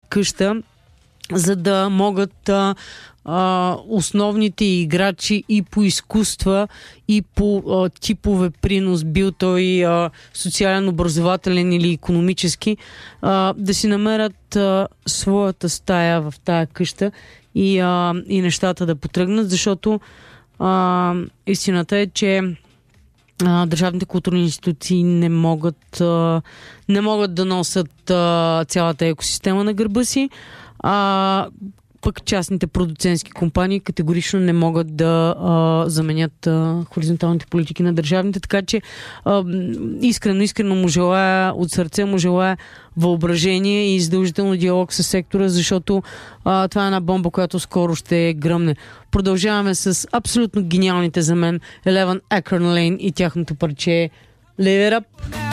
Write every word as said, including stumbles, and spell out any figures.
къща, за да могат а, а, основните играчи и по изкуства, и по а, типове принос, бил той а, социален, образователен или икономически, а, да си намерят а, своята стая в тая къща и, а, и нещата да потръгнат, защото а, истината е, че а, държавните културни институции не могат, а, не могат да носят а, цялата екосистема на гърба си, а пък частните продуцентски компании категорично не могат да а, заменят а, хоризонталните политики на държавните, така че а, искрено, искрено му желая, от сърце му желая въображение и издължително диалог с сектора, защото а, това е една бомба, която скоро ще гръмне. Продължаваме с абсолютно гениалните за мен Eleven Acorn Lane и тяхното парче Live It Up.